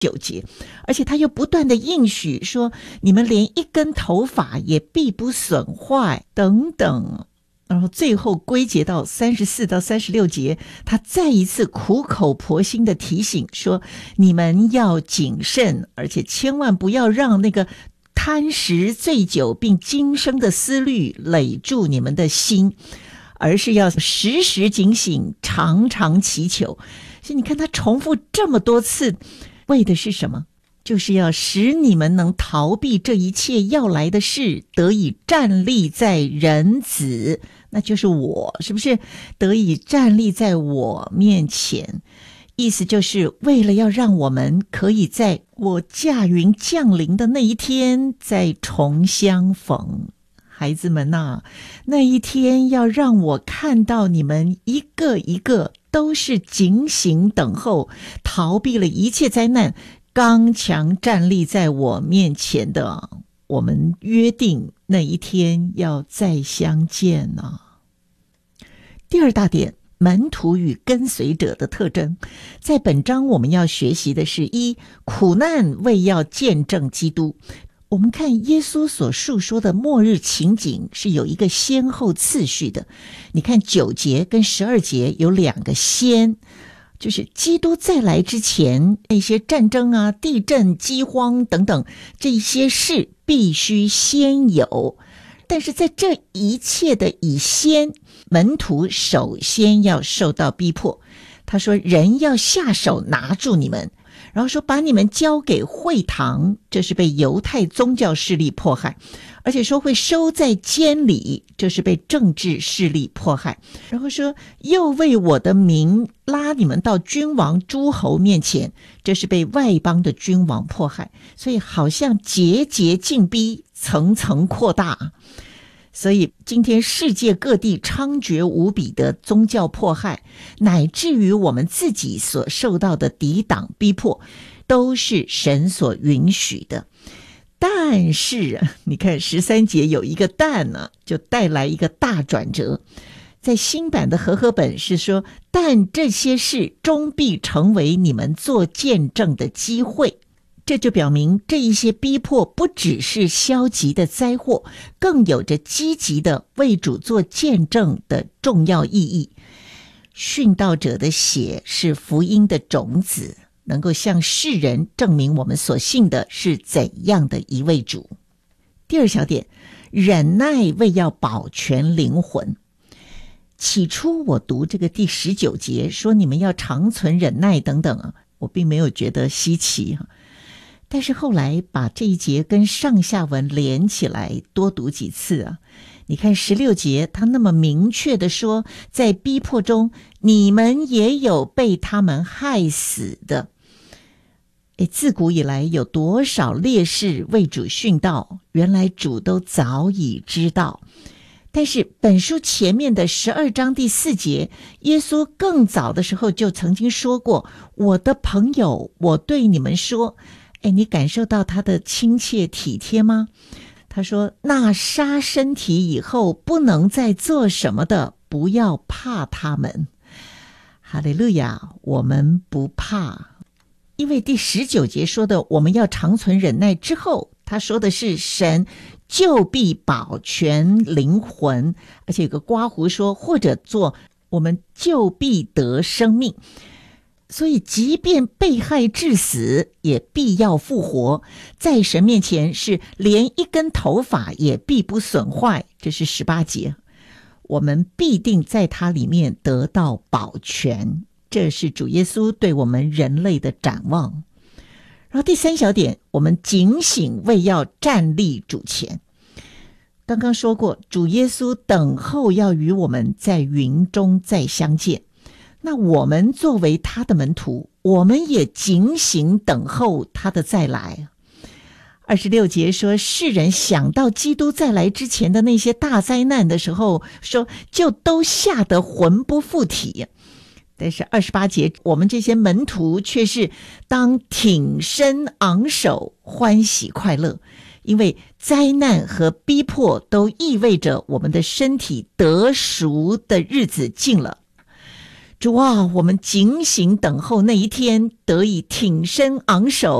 9节，而且他又不断的应许说，你们连一根头发也必不损坏等等。然后最后归结到34到36节，他再一次苦口婆心的提醒说，你们要谨慎，而且千万不要让那个贪食醉酒并今生的思虑累住你们的心，而是要时时警醒，常常祈求。所以你看他重复这么多次，为的是什么？就是要使你们能逃避这一切要来的事，得以站立在人子，那就是我，是不是？得以站立在我面前，意思就是为了要让我们可以在我驾云降临的那一天再重相逢。孩子们啊，那一天要让我看到你们一个一个都是警醒等候，逃避了一切灾难，刚强站立在我面前的，我们约定那一天要再相见啊。第二大点，门徒与跟随者的特征。在本章我们要学习的是：一、苦难为要见证基督。我们看耶稣所述说的末日情景是有一个先后次序的。你看9节跟12节有2个先，就是基督再来之前，那些战争啊、地震、饥荒等等，这些事必须先有。但是在这一切的以先，门徒首先要受到逼迫。他说，人要下手拿住你们，然后说把你们交给会堂，这是被犹太宗教势力迫害，而且说会收在监里，这是被政治势力迫害。然后说又为我的名拉你们到君王诸侯面前，这是被外邦的君王迫害。所以好像节节进逼，层层扩大。所以今天世界各地猖獗无比的宗教迫害，乃至于我们自己所受到的抵挡逼迫，都是神所允许的。但是你看13节有一个但呢，就带来一个大转折。在新版的和合本是说，但这些事终必成为你们做见证的机会。这就表明这一些逼迫不只是消极的灾祸，更有着积极的为主做见证的重要意义。殉道者的血是福音的种子，能够向世人证明我们所信的是怎样的一位主。第二小点，忍耐为要保全灵魂。起初我读这个第19节说你们要长存忍耐等等啊，我并没有觉得稀奇哈。但是后来把这一节跟上下文连起来多读几次啊，你看16节他那么明确的说，在逼迫中你们也有被他们害死的。自古以来有多少烈士为主殉道，原来主都早已知道。但是本书前面的12章第4节，耶稣更早的时候就曾经说过，我的朋友，我对你们说，你感受到他的亲切体贴吗？他说，那杀身体以后不能再做什么的，不要怕他们。哈利路亚，我们不怕。因为第19节说的我们要长存忍耐之后，他说的是神就必保全灵魂，而且有个括弧说或者做我们就必得生命。所以即便被害致死，也必要复活，在神面前是连一根头发也必不损坏，这是18节。我们必定在他里面得到保全，这是主耶稣对我们人类的展望。然后第3小点，我们警醒为要站立主前。刚刚说过，主耶稣等候要与我们在云中再相见。那我们作为他的门徒，我们也警醒等候他的再来。26节说，世人想到基督再来之前的那些大灾难的时候，说就都吓得魂不附体。但是28节，我们这些门徒却是当挺身昂首，欢喜快乐，因为灾难和逼迫都意味着我们的身体得赎的日子近了。 主啊，我们警醒等候那一天，得以挺身昂首。